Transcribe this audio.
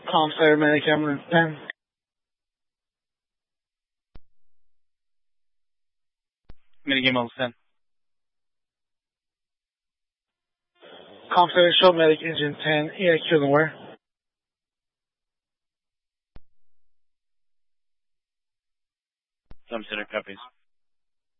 Com Center Medic Ambulance 10. Medic Ambulance 10. Com Center Show Medic Engine 10. EIQ in the where? Com Center copies.